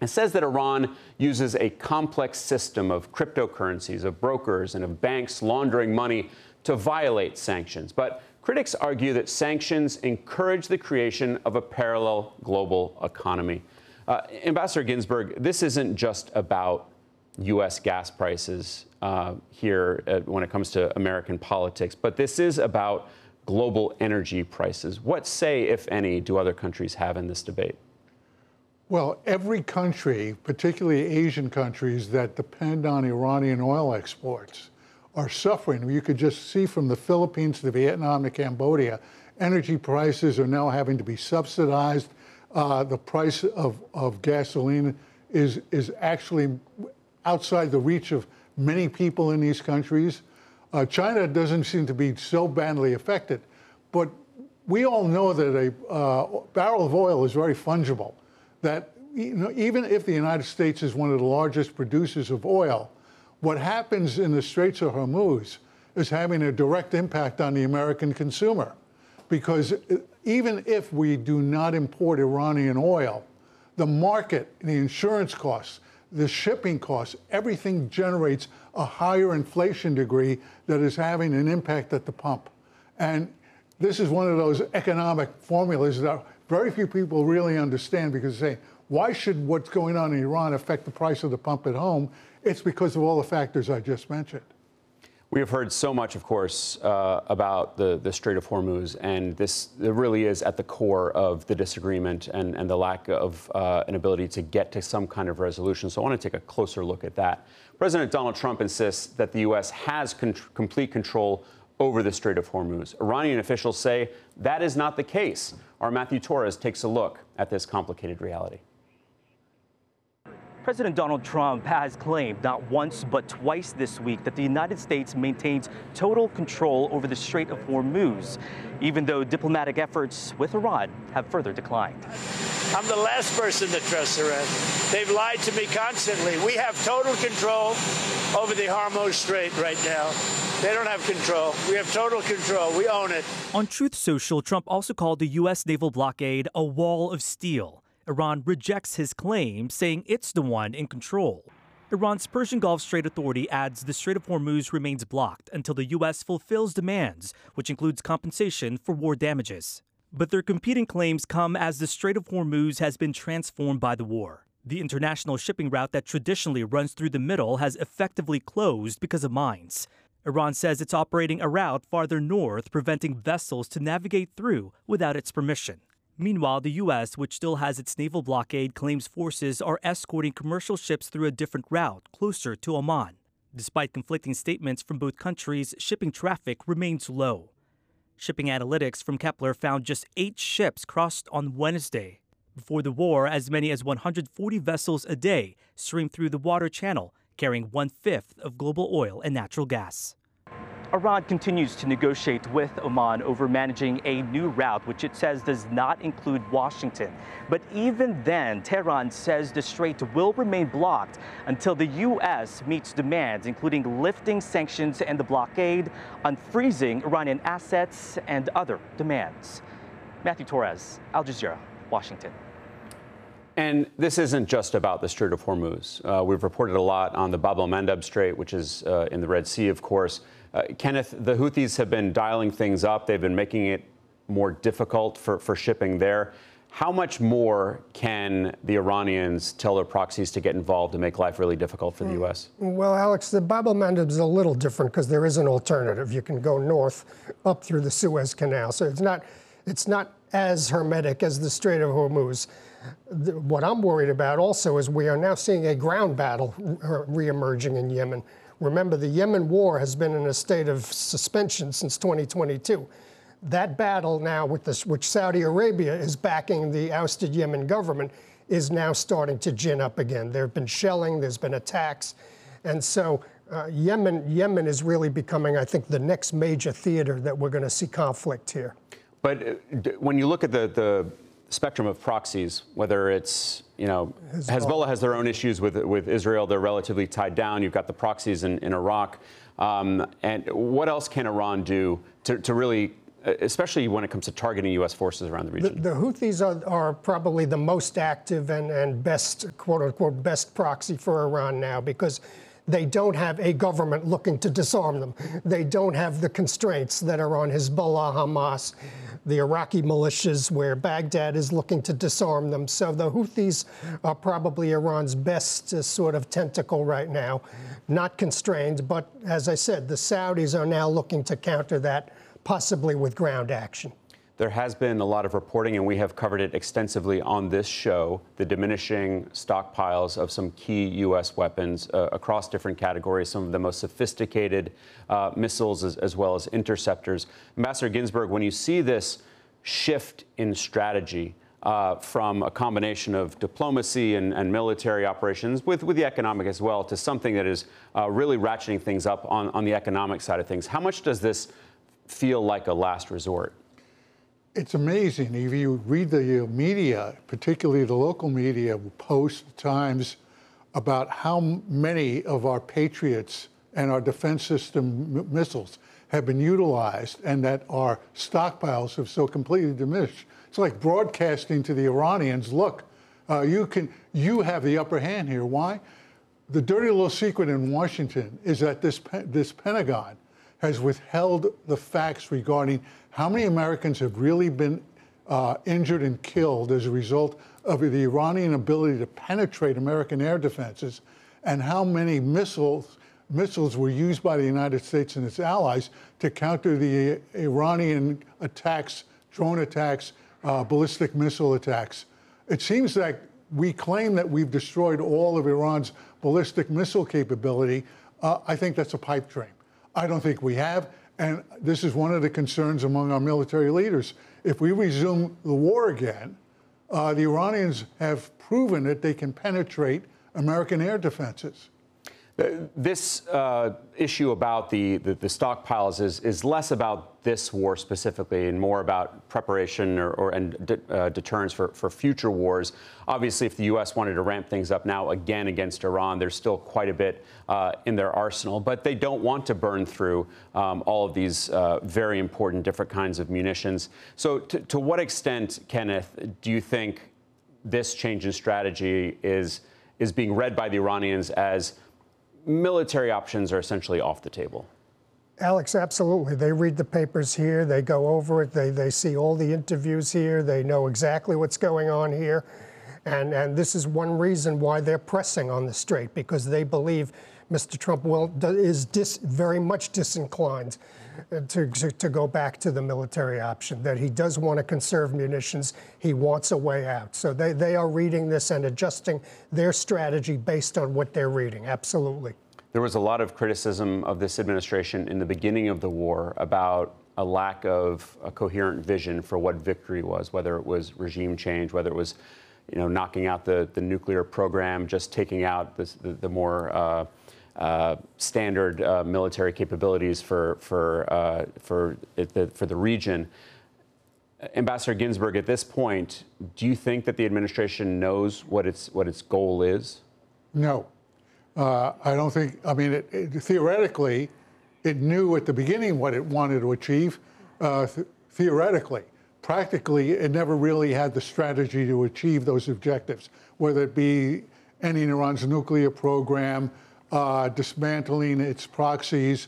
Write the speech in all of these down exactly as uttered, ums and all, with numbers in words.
It says that Iran uses a complex system of cryptocurrencies, of brokers, and of banks laundering money to violate sanctions. But critics argue that sanctions encourage the creation of a parallel global economy. Uh, Ambassador Ginsburg, this isn't just about U S gas prices uh, here uh, when it comes to American politics, but this is about global energy prices. What say, if any, do other countries have in this debate? Well, every country, particularly Asian countries that depend on Iranian oil exports, are suffering. You could just see from the Philippines to Vietnam to Cambodia, energy prices are now having to be subsidized. Uh, the price of, of gasoline is, is actually outside the reach of many people in these countries. Uh, China doesn't seem to be so badly affected, but we all know that a uh, barrel of oil is very fungible. That you know, even if the United States is one of the largest producers of oil, what happens in the Straits of Hormuz is having a direct impact on the American consumer. Because even if we do not import Iranian oil, the market, the insurance costs, the shipping costs, everything generates a higher inflation degree that is having an impact at the pump. And this is one of those economic formulas that very few people really understand, because they say, why should what's going on in Iran affect the price of the pump at home? It's because of all the factors I just mentioned. We have heard so much, of course, uh, about the, the Strait of Hormuz, and this it really is at the core of the disagreement and, and the lack of uh, an ability to get to some kind of resolution. So I want to take a closer look at that. President Donald Trump insists that the U S has con- complete control over the Strait of Hormuz. Iranian officials say that is not the case. Our Matthew Torres takes a look at this complicated reality. President Donald Trump has claimed not once but twice this week that the United States maintains total control over the Strait of Hormuz, even though diplomatic efforts with Iran have further declined. I'm the last person to trust Iran. They've lied to me constantly. We have total control over the Hormuz Strait right now. They don't have control. We have total control. We own it. On Truth Social, Trump also called the U S naval blockade a wall of steel. Iran rejects his claim, saying it's the one in control. Iran's Persian Gulf Strait Authority adds the Strait of Hormuz remains blocked until the U S fulfills demands, which includes compensation for war damages. But their competing claims come as the Strait of Hormuz has been transformed by the war. The international shipping route that traditionally runs through the middle has effectively closed because of mines. Iran says it's operating a route farther north, preventing vessels to navigate through without its permission. Meanwhile, the U S, which still has its naval blockade, claims forces are escorting commercial ships through a different route, closer to Oman. Despite conflicting statements from both countries, shipping traffic remains low. Shipping analytics from Kepler found just eight ships crossed on Wednesday. Before the war, as many as one hundred forty vessels a day streamed through the water channel, carrying one-fifth of global oil and natural gas. Iran continues to negotiate with Oman over managing a new route, which it says does not include Washington. But even then, Tehran says the strait will remain blocked until the U S meets demands, including lifting sanctions and the blockade, unfreezing Iranian assets, and other demands. Matthew Torres, Al Jazeera, Washington. And this isn't just about the Strait of Hormuz. Uh, we've reported a lot on the Bab el-Mandeb Strait, which is uh, in the Red Sea, of course. Uh, Kenneth, the Houthis have been dialing things up. They've been making it more difficult for, for shipping there. How much more can the Iranians tell their proxies to get involved and make life really difficult for the U S? Well, Alex, the Bab el-Mandeb is a little different because there is an alternative. You can go north up through the Suez Canal. So it's not, it's not as hermetic as the Strait of Hormuz. The, what I'm worried about also is we are now seeing a ground battle reemerging in Yemen. Remember, the Yemen war has been in a state of suspension since twenty twenty-two. That battle now, with this, which Saudi Arabia is backing the ousted Yemen government, is now starting to gin up again. There have been shelling, there's been attacks. And so uh, Yemen, Yemen is really becoming, I think, the next major theater that we're going to see conflict here. But uh, when you look at the, the spectrum of proxies, whether it's, you know, Hezbollah. Hezbollah has their own issues with with Israel. They're relatively tied down. You've got the proxies in, in Iraq. Um, and what else can Iran do to, to really especially when it comes to targeting U S forces around the region? The, the Houthis are, are probably the most active and, and best, quote unquote, best proxy for Iran now, because they don't have a government looking to disarm them. They don't have the constraints that are on Hezbollah, Hamas, the Iraqi militias, where Baghdad is looking to disarm them. So the Houthis are probably Iran's best uh, sort of tentacle right now, not constrained. But as I said, the Saudis are now looking to counter that, possibly with ground action. There has been a lot of reporting, and we have covered it extensively on this show, the diminishing stockpiles of some key U S weapons uh, across different categories, some of the most sophisticated uh, missiles as, as well as interceptors. Ambassador Ginsburg, when you see this shift in strategy uh, from a combination of diplomacy and, and military operations, with, with the economic as well, to something that is uh, really ratcheting things up on, on the economic side of things, how much does this feel like a last resort? It's amazing. If you read the media, particularly the local media, Post, Times, about how many of our Patriots and our defense system missiles have been utilized and that our stockpiles have so completely diminished. It's like broadcasting to the Iranians, look, uh, you can, you have the upper hand here. Why? The dirty little secret in Washington is that this, this Pentagon has withheld the facts regarding how many Americans have really been uh, injured and killed as a result of the Iranian ability to penetrate American air defenses, and how many missiles missiles were used by the United States and its allies to counter the Iranian attacks, drone attacks, uh, ballistic missile attacks. It seems that we claim that we've destroyed all of Iran's ballistic missile capability. Uh, I think that's a pipe dream. I don't think we have, and this is one of the concerns among our military leaders. If we resume the war again, uh, the Iranians have proven that they can penetrate American air defenses. This uh, issue about the, the, the stockpiles is, is less about this war specifically and more about preparation or, or and de, uh, deterrence for, for future wars. Obviously, if the U S wanted to ramp things up now again against Iran, there's still quite a bit uh, in their arsenal, but they don't want to burn through um, all of these uh, very important different kinds of munitions. So to, to what extent, Kenneth, do you think this change in strategy is, is being read by the Iranians as military options are essentially off the table? Alex, absolutely. They read the papers here. They go over it. They, they see all the interviews here. They know exactly what's going on here. And, and this is one reason why they're pressing on the Strait, because they believe Mister Trump will, is dis, very much disinclined to, to, to go back to the military option, that he does want to conserve munitions. He wants a way out. So they, they are reading this and adjusting their strategy based on what they're reading. Absolutely. There was a lot of criticism of this administration in the beginning of the war about a lack of a coherent vision for what victory was, whether it was regime change, whether it was, you know, knocking out the, the nuclear program, just taking out this, the, the more uh, uh, standard uh, military capabilities for for uh, for it, the, for the region. Ambassador Ginsburg, at this point, do you think that the administration knows what its what its goal is? No, uh, I don't think. I mean, it, it, theoretically, it knew at the beginning what it wanted to achieve. Uh, th theoretically, practically, it never really had the strategy to achieve those objectives, whether it be ending Iran's nuclear program, uh, dismantling its proxies,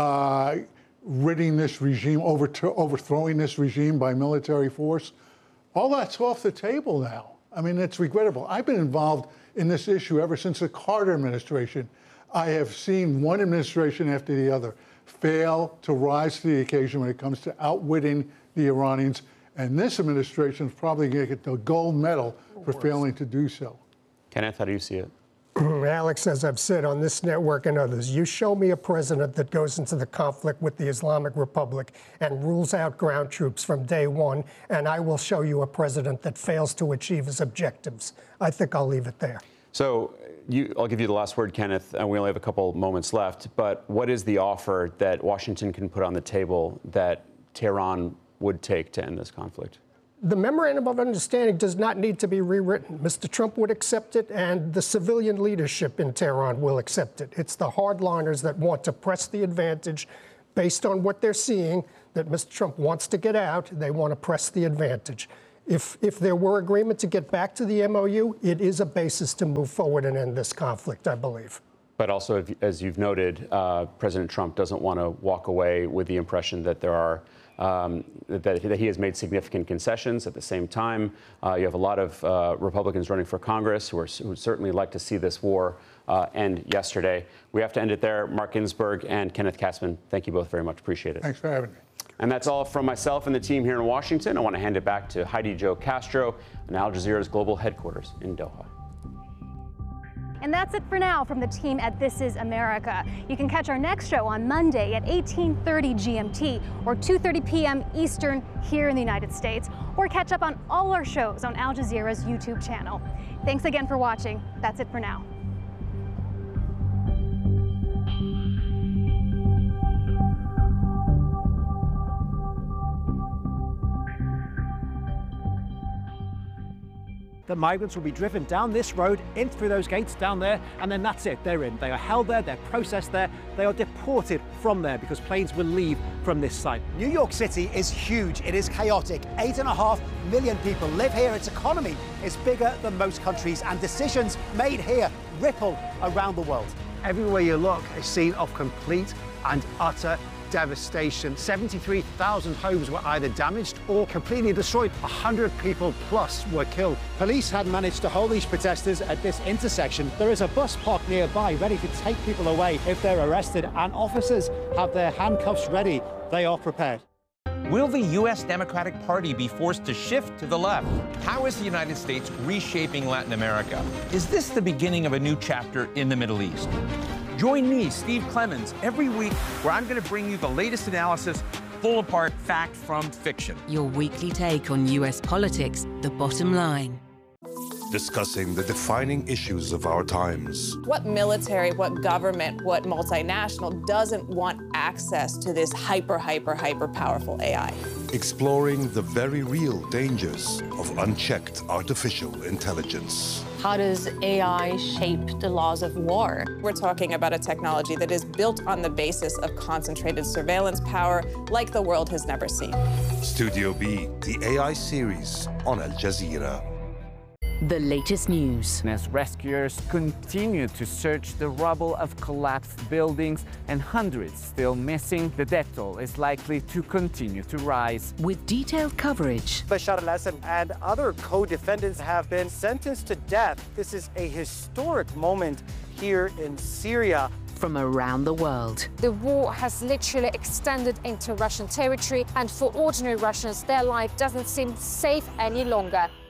uh, ridding this regime, overthrowing this regime by military force. All that's off the table now. I mean, it's regrettable. I've been involved in this issue ever since the Carter administration. I have seen one administration after the other fail to rise to the occasion when it comes to outwitting the Iranians. And this administration is probably going to get the gold medal for failing to do so. Kenneth, how do you see it? Alex, as I've said on this network and others, you show me a president that goes into the conflict with the Islamic Republic and rules out ground troops from day one, and I will show you a president that fails to achieve his objectives. I think I'll leave it there. So you, I'll give you the last word, Kenneth, and we only have a couple moments left. But what is the offer that Washington can put on the table that Tehran would take to end this conflict? The Memorandum of Understanding does not need to be rewritten. Mister Trump would accept it, and the civilian leadership in Tehran will accept it. It's the hardliners that want to press the advantage based on what they're seeing, that Mister Trump wants to get out. They want to press the advantage. If, if there were agreement to get back to the M O U, it is a basis to move forward and end this conflict, I believe. But also, as you've noted, uh, President Trump doesn't want to walk away with the impression that there are um, that, that he has made significant concessions. At the same time, uh, you have a lot of uh, Republicans running for Congress who, are, who would certainly like to see this war uh, end yesterday. We have to end it there. Mark Ginsburg and Kenneth Katzman, thank you both very much. Appreciate it. Thanks for having me. And that's all from myself and the team here in Washington. I want to hand it back to Heidi Jo Castro in Al Jazeera's global headquarters in Doha. And that's it for now from the team at This Is America. You can catch our next show on Monday at eighteen thirty G M T or two thirty p m Eastern here in the United States, or catch up on all our shows on Al Jazeera's YouTube channel. Thanks again for watching. That's it for now. The migrants will be driven down this road, in through those gates down there, and then that's it, they're in. They are held there, they're processed there, they are deported from there because planes will leave from this site. New York City is huge, it is chaotic. Eight and a half million people live here, its economy is bigger than most countries, and decisions made here ripple around the world. Everywhere you look, a scene of complete and utter devastation. seventy-three thousand homes were either damaged or completely destroyed. one hundred people plus were killed. Police had managed to hold these protesters at this intersection. There is a bus parked nearby ready to take people away if they're arrested, and officers have their handcuffs ready. They are prepared. Will the U S Democratic Party be forced to shift to the left? How is the United States reshaping Latin America? Is this the beginning of a new chapter in the Middle East? Join me, Steve Clemons, every week where I'm going to bring you the latest analysis, full apart fact from fiction. Your weekly take on U S politics, The Bottom Line. Discussing the defining issues of our times. What military, what government, what multinational doesn't want access to this hyper, hyper, hyper powerful A I? Exploring the very real dangers of unchecked artificial intelligence. How does A I shape the laws of war? We're talking about a technology that is built on the basis of concentrated surveillance power like the world has never seen. Studio B, the A I series on Al Jazeera. The latest news. As rescuers continue to search the rubble of collapsed buildings and hundreds still missing, the death toll is likely to continue to rise. With detailed coverage. Bashar al-Assad and other co-defendants have been sentenced to death. This is a historic moment here in Syria. From around the world. The war has literally extended into Russian territory, and for ordinary Russians, their life doesn't seem safe any longer.